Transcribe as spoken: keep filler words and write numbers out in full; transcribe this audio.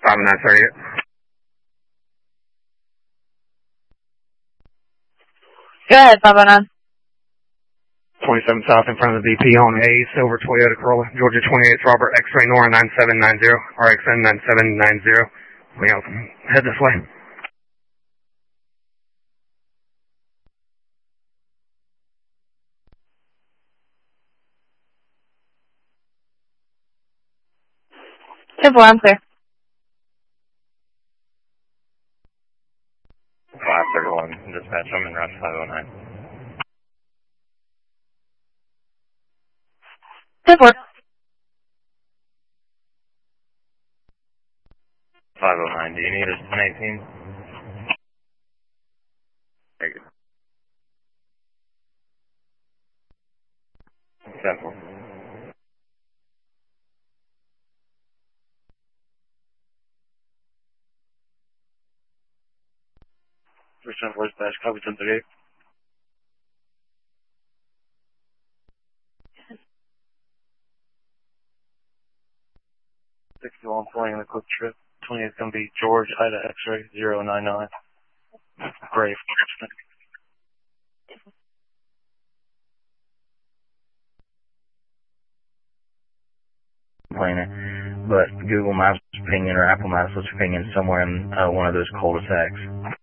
five nine thirty-eight. Go ahead, five oh nine. twenty-seven South in front of the V P on a silver Toyota Corolla, Georgia twenty-eight, Robert X-ray Nora nine seven nine zero, R X N nine seven nine zero. We go, head this way. ten four, I'm clear. five thirty-one, dispatch, I'm in route five oh nine. ten four. five oh nine, do you need a ten eighteen? Very good. ten four. First ten four dispatch, copy ten thirty-eight. sixty-one pulling in a quick trip. twenty is going to be George Ida X-ray zero nine nine. Gray. Planner, but Google Maps is pinging or Apple Maps is pinging somewhere in uh, one of those cul-de-sacs.